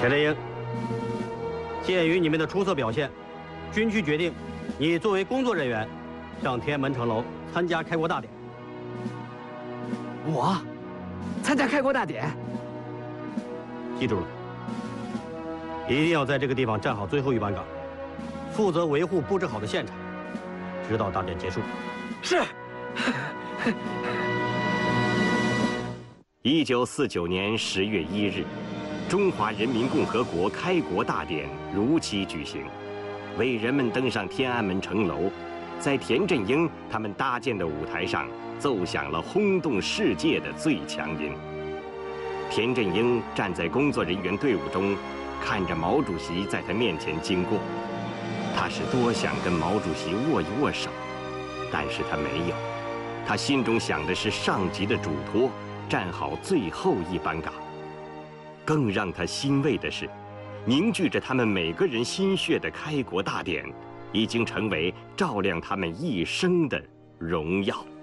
田振英，鉴于你们的出色表现，军区决定你作为工作人员上天安门城楼参加开国大典。 我参加开国大典， 记住了，一定要在这个地方站好最后一班岗，负责维护布置好的现场，直到大典结束。 是。 1949年10月1日，中华人民共和国开国大典如期举行，为人们登上天安门城楼，在田振英他们搭建的舞台上奏响了轰动世界的最强音。田振英站在工作人员队伍中，看着毛主席在他面前经过，他是多想跟毛主席握一握手，但是他没有，他心中想的是上级的嘱托，站好最后一班岗。更让他欣慰的是，凝聚着他们每个人心血的开国大典，已经成为照亮他们一生的荣耀。